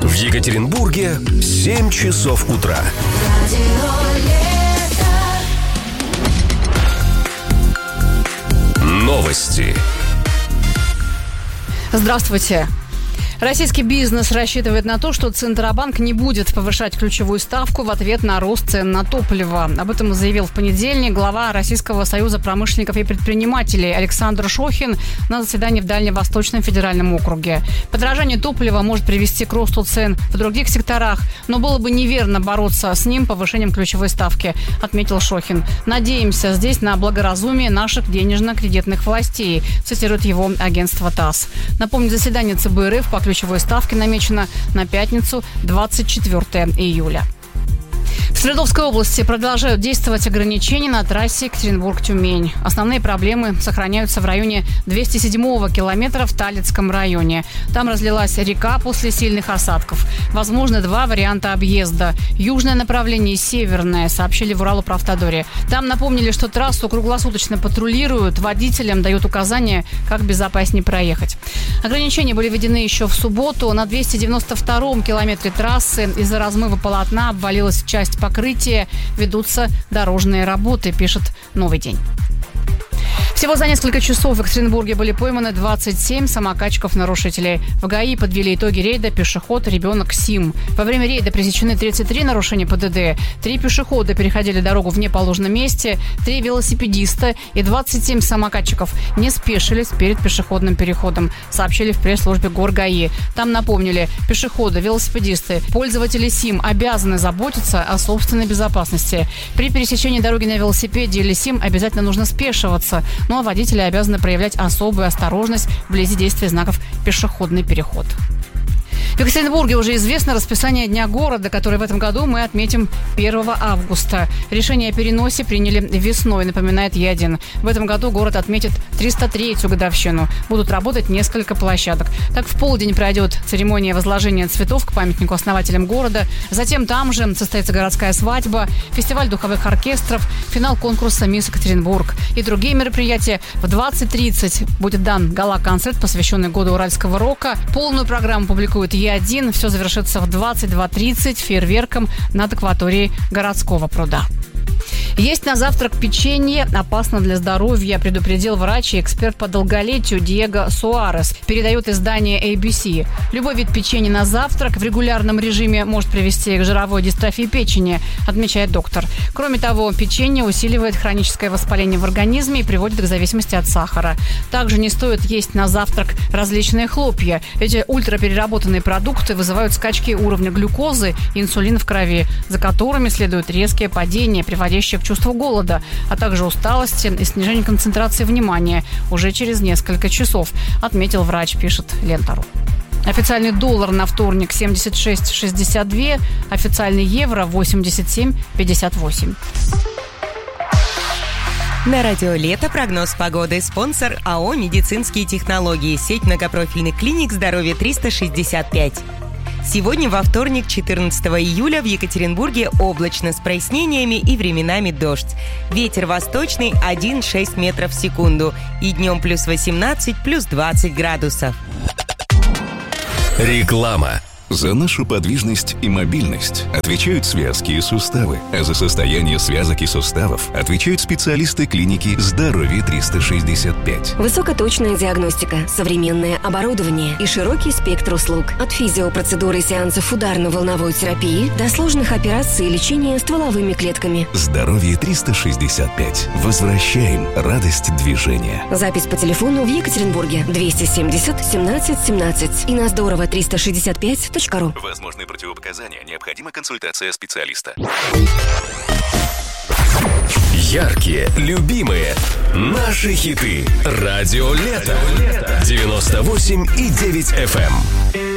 В Екатеринбурге 7 часов утра. Новости. Здравствуйте. Российский бизнес рассчитывает на то, что Центробанк не будет повышать ключевую ставку в ответ на рост цен на топливо. Об этом заявил в понедельник глава Российского союза промышленников и предпринимателей Александр Шохин на заседании в Дальневосточном федеральном округе. Подорожание топлива может привести к росту цен в других секторах, но было бы неверно бороться с ним повышением ключевой ставки, отметил Шохин. Надеемся здесь на благоразумие наших денежно-кредитных властей, цитирует его агентство ТАСС. Напомню, заседание ЦБ РФ по ключевой ставке намечено на пятницу, 24 июля. В Свердловской области продолжают действовать ограничения на трассе Екатеринбург-Тюмень. Основные проблемы сохраняются в районе 207-го километра в Талицком районе. Там разлилась река после сильных осадков. Возможны два варианта объезда. Южное направление и северное, сообщили в Уралуправтодоре. Там напомнили, что трассу круглосуточно патрулируют, водителям дают указания, как безопаснее проехать. Ограничения были введены еще в субботу. На 292-м километре трассы из-за размыва полотна обвалилась часть покрытия, ведутся дорожные работы, пишет «Новый день». Всего за несколько часов в Екатеринбурге были пойманы 27 самокатчиков-нарушителей. В ГАИ подвели итоги рейда пешеход, ребенок, СИМ. Во время рейда пресечены 33 нарушения ПДД. 3 пешехода переходили дорогу в неположенном месте, 3 велосипедиста и 27 самокатчиков не спешились перед пешеходным переходом, сообщили в пресс-службе ГорГАИ. Там напомнили, пешеходы, велосипедисты, пользователи СИМ обязаны заботиться о собственной безопасности. При пересечении дороги на велосипеде или СИМ обязательно нужно спешиваться. Ну а водители обязаны проявлять особую осторожность вблизи действия знаков «Пешеходный переход». В Екатеринбурге уже известно расписание Дня города, который в этом году мы отметим 1 августа. Решение о переносе приняли весной, напоминает Е1. В этом году город отметит 303-ю годовщину. Будут работать несколько площадок. Так, в полдень пройдет церемония возложения цветов к памятнику основателям города. Затем там же состоится городская свадьба, фестиваль духовых оркестров, финал конкурса «Мисс Екатеринбург» и другие мероприятия. В 20:30 будет дан гала-концерт, посвященный году уральского рока. Полную программу публикует Е1. Все завершится в 22:30 фейерверком над акваторией городского пруда. Есть на завтрак печенье опасно для здоровья, предупредил врач и эксперт по долголетию Диего Суарес, передает издание ABC. Любой вид печенья на завтрак в регулярном режиме может привести к жировой дистрофии печени, отмечает доктор. Кроме того, печенье усиливает хроническое воспаление в организме и приводит к зависимости от сахара. Также не стоит есть на завтрак различные хлопья. Эти ультрапереработанные продукты вызывают скачки уровня глюкозы и инсулина в крови, за которыми следуют резкие падения, приводящие к чувству голода, а также усталости и снижение концентрации внимания уже через несколько часов, отметил врач, пишет Лента.ру. Официальный доллар на вторник 76,62, официальный евро 87,58. На радио «Лето» прогноз погоды. Спонсор АО «Медицинские технологии». Сеть многопрофильных клиник «Здоровье 365». Сегодня, во вторник, 14 июля, в Екатеринбурге облачно с прояснениями и временами дождь. Ветер восточный 1,6 метров в секунду. И днем плюс 18, плюс 20 градусов. Реклама. За нашу подвижность и мобильность отвечают связки и суставы, а за состояние связок и суставов отвечают специалисты клиники «Здоровье 365». Высокоточная диагностика, современное оборудование и широкий спектр услуг. От физиопроцедуры и сеансов ударно-волновой терапии до сложных операций и лечения стволовыми клетками. «Здоровье 365». Возвращаем радость движения. Запись по телефону в Екатеринбурге 270 17 17 и на Здорово 365. Возможны противопоказания. Необходима консультация специалиста. Яркие, любимые, наши хиты. Радио «Лето». 98,9 FM.